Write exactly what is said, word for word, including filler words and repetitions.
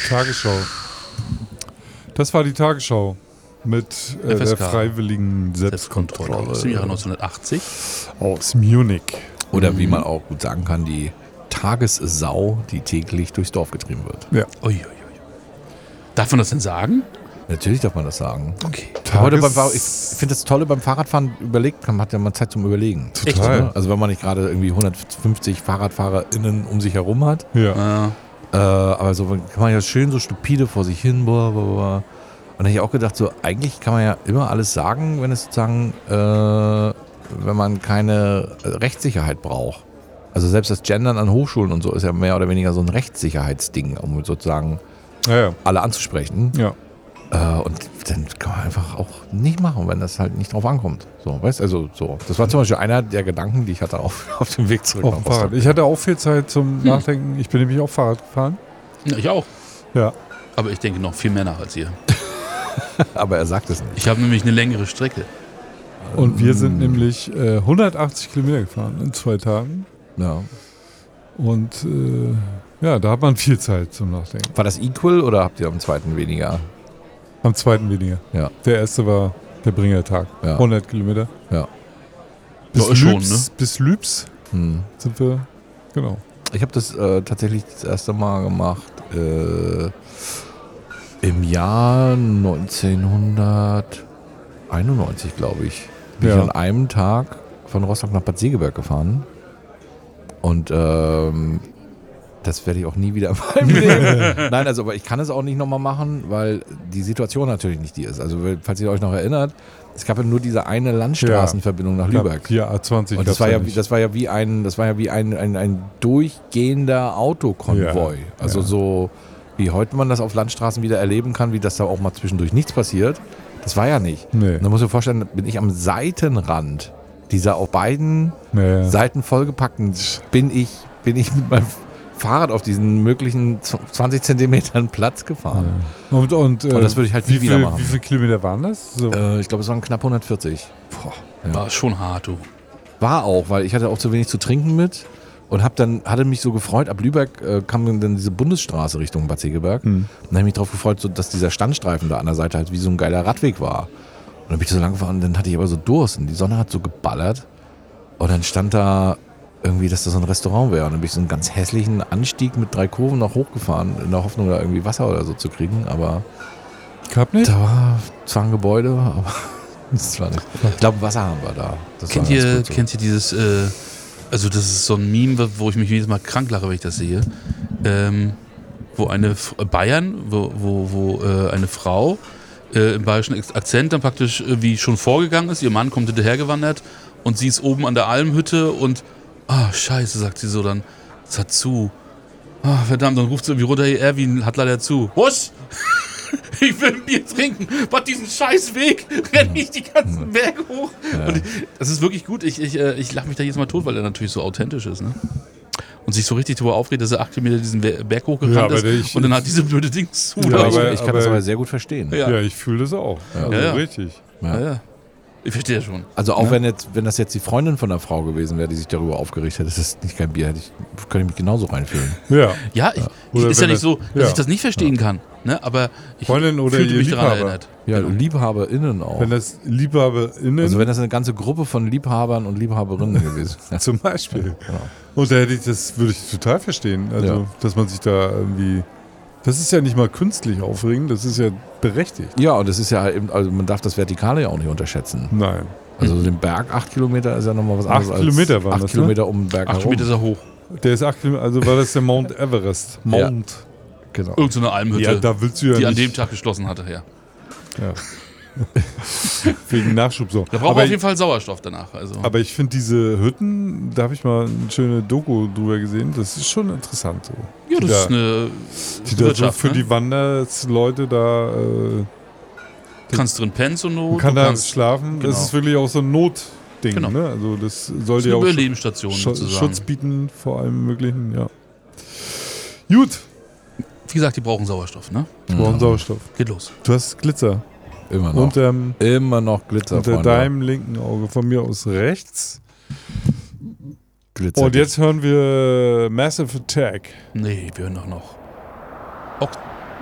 Tagesschau. Das war die Tagesschau mit äh, der freiwilligen Selbstkontrolle. Aus dem Jahre neunzehnhundertachtzig. Aus Munich. Oder wie man auch gut sagen kann, die Tagessau, die täglich durchs Dorf getrieben wird. Ja. Ui, ui, ui. Darf man das denn sagen? Natürlich darf man das sagen. Okay. Heute beim, ich finde das Tolle beim Fahrradfahren, überlegt, man hat ja mal Zeit zum Überlegen. Total. Echt, also wenn man nicht gerade irgendwie hundertfünfzig FahrradfahrerInnen um sich herum hat. Ja. Äh, Äh, aber so kann man ja schön so stupide vor sich hin. Boah, boah, boah. Und da habe ich auch gedacht, so eigentlich kann man ja immer alles sagen, wenn es sozusagen, äh, wenn man keine Rechtssicherheit braucht. Also selbst das Gendern an Hochschulen und so ist ja mehr oder weniger so ein Rechtssicherheitsding, um sozusagen Ja, ja. alle anzusprechen. Ja. Äh, und dann kann man einfach auch nicht machen, wenn das halt nicht drauf ankommt. So, weißt also so. Das war zum Beispiel einer der Gedanken, die ich hatte auf, auf dem Weg zurück Auf nach dem Fahrrad. Rostock. Ich hatte auch viel Zeit zum Nachdenken. Ich bin nämlich auch Fahrrad gefahren. ja, ich auch. Ja. Aber ich denke noch viel mehr nach als ihr. Aber er sagt es nicht. Ich habe nämlich eine längere Strecke. Und wir sind nämlich äh, hundertachtzig Kilometer gefahren in zwei Tagen. Ja. Und äh, ja, da hat man viel Zeit zum Nachdenken. War das equal oder habt ihr am zweiten weniger? Am zweiten weniger. Ja. Der erste war der Bringertag. Ja. hundert Kilometer. Ja. Bis Ja, schon, Lübs, ne? bis Lübs Hm. sind wir, genau. Ich habe das äh, tatsächlich das erste Mal gemacht äh, im Jahr neunzehnhunderteinundneunzig, glaube ich. Bin Ja. ich an einem Tag von Rostock nach Bad Segeberg gefahren. Und ähm, das werde ich auch nie wieder in meinem Leben. Nein, also aber ich kann es auch nicht nochmal machen, weil die Situation natürlich nicht die ist. Also falls ihr euch noch erinnert, es gab ja nur diese eine Landstraßenverbindung nach Lübeck. Hier A zwanzig. Und das war ja, wie, das war ja wie ein, das war ja wie ein, ein, ein durchgehender Autokonvoi. Ja, also ja. so wie heute man das auf Landstraßen wieder erleben kann, wie das da auch mal zwischendurch nichts passiert. Das war ja nicht. Nee. Und da muss ich mir vorstellen, bin ich am Seitenrand dieser auf beiden Nee. Seiten vollgepackten, bin ich, bin ich mit meinem Fahrrad auf diesen möglichen zwanzig Zentimetern Platz gefahren. Ja. Und, und, äh, Und das würde ich halt wie nie wieder viel, machen. Wie viele Kilometer waren das? So. Äh, ich glaube, es waren knapp hundertvierzig. Boah. Ja. War schon hart, du. War auch, weil ich hatte auch zu wenig zu trinken mit und hab dann, hatte mich so gefreut, ab Lübeck äh, kam dann diese Bundesstraße Richtung Bad Segeberg. Hm. Und dann habe ich mich darauf gefreut, so, dass dieser Standstreifen da an der Seite halt wie so ein geiler Radweg war. Und dann bin ich so lang gefahren und dann hatte ich aber so Durst und die Sonne hat so geballert. Und dann stand da irgendwie, dass das so ein Restaurant wäre. Und dann bin ich so einen ganz hässlichen Anstieg mit drei Kurven noch hochgefahren, in der Hoffnung, da irgendwie Wasser oder so zu kriegen. Aber Gab nicht? da war zwar ein Gebäude, aber das war nicht. Ich glaube, Wasserhahn war da. Das Kennt war ganz ihr, gut so. kennt ihr dieses, äh, also das ist so ein Meme, wo ich mich jedes Mal krank lache, wenn ich das sehe. Ähm, wo eine F- Bayern, wo, wo, wo äh, eine Frau äh, im bayerischen Akzent dann praktisch äh, wie schon vorgegangen ist, ihr Mann kommt hinterhergewandert und sie ist oben an der Almhütte und ah, scheiße, sagt sie so dann, es hat zu. Ah, verdammt, dann ruft sie irgendwie runter, hey, Erwin hat leider zu. Was? Ich will ein Bier trinken. Was, diesen scheiß Weg renne ich die ganzen Berge hoch. Ja. Und ich, das ist wirklich gut. Ich, ich, äh, ich lache mich da jedes Mal tot, weil er natürlich so authentisch ist. Ne? Und sich so richtig darüber aufregt, dass er acht Kilometer diesen We- Berg hochgerannt Ja, aber ist. ich- und dann hat diese blöde Ding zu. Ja, Aber ich, aber- ich kann das aber- aber sehr gut verstehen. Ja. Ja, ich fühle das auch. Also Ja, ja. richtig. Ja. Ja, ja. Ich verstehe ja schon. Also auch Ja. wenn jetzt, wenn das jetzt die Freundin von der Frau gewesen wäre, die sich darüber aufgeregt hätte, das ist nicht kein Bier, hätte ich, könnte ich mich genauso reinfühlen. Ja. Ja, ich, Oder ist ja wenn nicht das- so, dass ja. ich das nicht verstehen kann. Ne? Aber ich Freundin oder fühlte ihr mich daran Liebhaber. erinnert. Ja, Genau. LiebhaberInnen auch. Wenn das LiebhaberInnen Also wenn das eine ganze Gruppe von Liebhabern und Liebhaberinnen gewesen wäre. zum Beispiel. Genau. Und da hätte ich das, würde ich total verstehen. Also, Ja. dass man sich da irgendwie. Das ist ja nicht mal künstlich aufregend, das ist ja berechtigt. Ja, und das ist ja eben, also man darf das Vertikale ja auch nicht unterschätzen. Nein. Also den Berg, acht Kilometer ist ja nochmal was Acht anderes. Kilometer als waren acht das, ne? Kilometer um den Berg Acht herum. Kilometer ist er hoch. Der ist acht Kilometer, also war das der Mount Everest. Mount. Genau. Irgend so eine Almhütte, Ja, da willst du ja die nicht. an dem Tag geschlossen hatte. Ja. Ja. Wegen Nachschub so. Da braucht man aber, auf ich, jeden Fall Sauerstoff danach. Also. aber ich finde diese Hütten, da habe ich mal eine schöne Doku drüber gesehen, das ist schon interessant. So. ja, die das da- ist eine Die da so Wirtschaft. für ne? die Wanderleute da äh, Du kannst drin pennen zur Not. man kann du da kannst, schlafen. genau. Das ist wirklich auch so ein Notding. Genau. Ne? Also das das sollte ist ja eine auch Überlebensstation Sch sozusagen. Schutz bieten vor allem möglichen. Ja. Gut, Wie gesagt, die brauchen Sauerstoff, ne? wir brauchen Sauerstoff. Geht los. Du hast Glitzer Immer noch. unterm, Immer noch Glitzer, unter Freunde. deinem linken Auge, von mir aus rechts. Glitzer. Und jetzt hören wir Massive Attack. Nee, wir hören doch noch. Ox